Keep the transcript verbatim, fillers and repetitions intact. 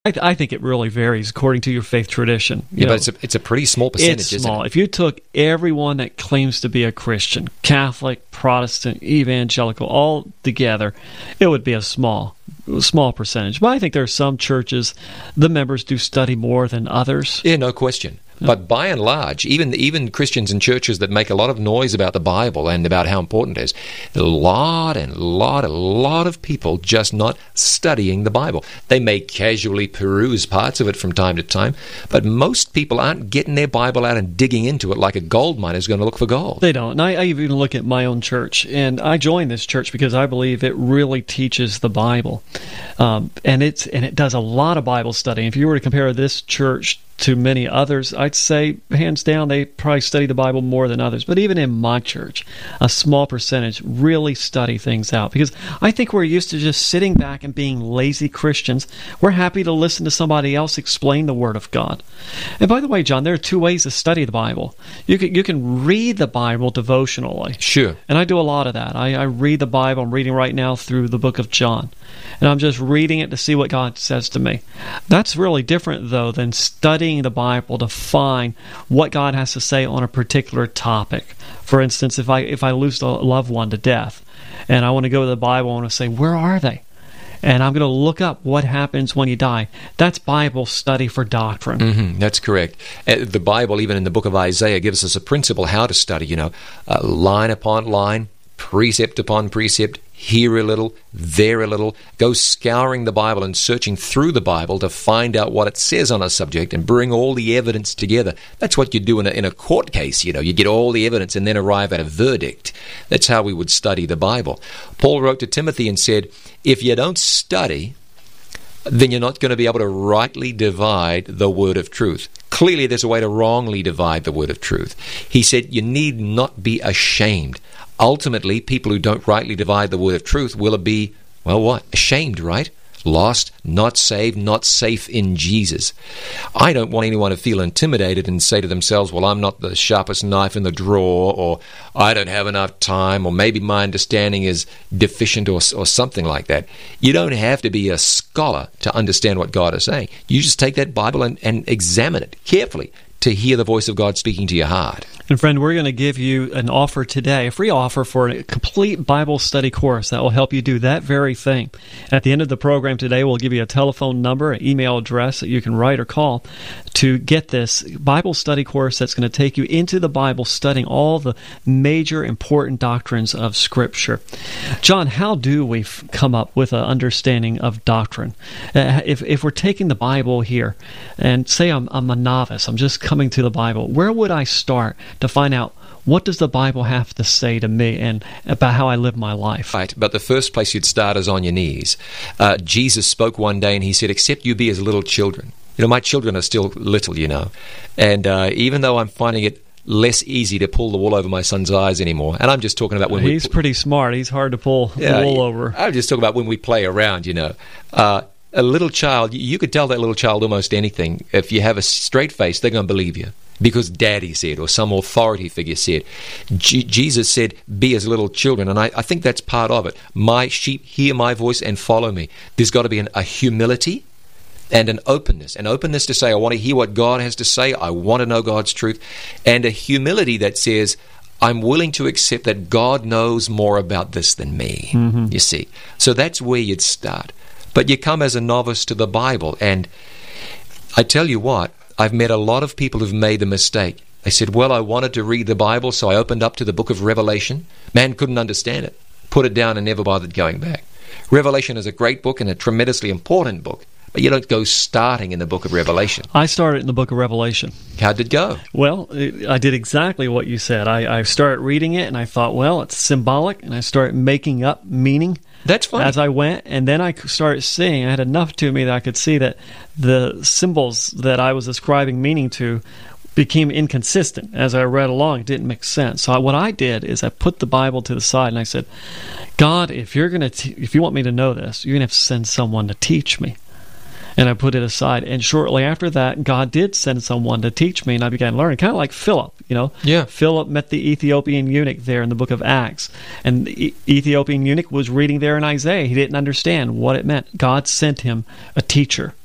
I, th- I think it really varies according to your faith tradition. You yeah, know, but it's a, it's a pretty small percentage, it's small. isn't it? If you took everyone that claims to be a Christian, Catholic, Protestant, evangelical, all together, it would be a small, small percentage. But I think there are some churches, the members do study more than others. Yeah, no question. But by and large, even even Christians and churches that make a lot of noise about the Bible and about how important it is, a lot and lot, a lot of people just not studying the Bible. They may casually peruse parts of it from time to time, but most people aren't getting their Bible out and digging into it like a gold miner is going to look for gold. They don't. And I, I even look at my own church, and I joined this church because I believe it really teaches the Bible, um, and it's and it does a lot of Bible study. If you were to compare this church to many others, I'd say, hands down, they probably study the Bible more than others. But even in my church, a small percentage really study things out. Because I think we're used to just sitting back and being lazy Christians. We're happy to listen to somebody else explain the Word of God. And by the way, John, there are two ways to study the Bible. You can, you can read the Bible devotionally. Sure. And I do a lot of that. I, I read the Bible. I'm reading right now through the book of John. And I'm just reading it to see what God says to me. That's really different, though, than studying the Bible to find what God has to say on a particular topic. For instance, if I if I lose a loved one to death, and I want to go to the Bible, I want to say, where are they? And I'm going to look up what happens when you die. That's Bible study for doctrine. Mm-hmm, that's correct. Uh, the Bible, even in the book of Isaiah, gives us a principle how to study, you know, uh, line upon line, precept upon precept, here a little, there a little. Go scouring the Bible and searching through the Bible to find out what it says on a subject and bring all the evidence together. That's what you do in a, in a court case, you know. You get all the evidence and then arrive at a verdict. That's how we would study the Bible. Paul wrote to Timothy and said, if you don't study, then you're not going to be able to rightly divide the word of truth. Clearly, there's a way to wrongly divide the word of truth. He said, you need not be ashamed. Ultimately, people who don't rightly divide the word of truth will be, well, what? Ashamed, right? Lost, not saved, not safe in Jesus. I don't want anyone to feel intimidated and say to themselves, well, I'm not the sharpest knife in the drawer, or I don't have enough time, or maybe my understanding is deficient, or, or something like that. You don't have to be a scholar to understand what God is saying. You just take that Bible and, and examine it carefully to hear the voice of God speaking to your heart. And friend, we're going to give you an offer today, a free offer for a complete Bible study course that will help you do that very thing. At the end of the program today, we'll give you a telephone number, an email address that you can write or call to get this Bible study course that's going to take you into the Bible, studying all the major important doctrines of Scripture. John, how do we f- come up with an understanding of doctrine? Uh, if, if we're taking the Bible here, and say I'm, I'm a novice, I'm just coming to the Bible, where would I start to find out what does the Bible have to say to me and about how I live my life? Right, but the first place you'd start is on your knees. Uh, Jesus spoke one day and he said, except you be as little children. You know, my children are still little, you know. And uh, even though I'm finding it less easy to pull the wool over my son's eyes anymore, and I'm just talking about when He's we... He's pretty smart. He's hard to pull yeah, the wool over. I'm just talking about when we play around, you know. Uh, a little child, you could tell that little child almost anything. If you have a straight face, they're going to believe you. Because Daddy said, or some authority figure said. G- Jesus said, be as little children. And I, I think that's part of it. My sheep hear my voice and follow me. There's got to be an, a humility and an openness. An openness to say, I want to hear what God has to say. I want to know God's truth. And a humility that says, I'm willing to accept that God knows more about this than me. Mm-hmm. You see. So that's where you'd start. But you come as a novice to the Bible. And I tell you what, I've met a lot of people who've made the mistake. They said, well, I wanted to read the Bible, so I opened up to the book of Revelation. Man couldn't understand it. Put it down and never bothered going back. Revelation is a great book and a tremendously important book, but you don't go starting in the book of Revelation. I started in the book of Revelation. How'd it go? Well, I did exactly what you said. I, I started reading it, and I thought, well, it's symbolic, and I started making up meaning. That's fine. As I went, and then I started seeing, I had enough to me that I could see that the symbols that I was ascribing meaning to became inconsistent. As I read along, it didn't make sense. So what I did is I put the Bible to the side, and I said, God, if you're going to, if you want me to know this, you're going to have to send someone to teach me. And I put it aside. And shortly after that, God did send someone to teach me, and I began learning. Kind of like Philip, you know. Yeah. Philip met the Ethiopian eunuch there in the book of Acts. And the Ethiopian eunuch was reading there in Isaiah. He didn't understand what it meant. God sent him a teacher.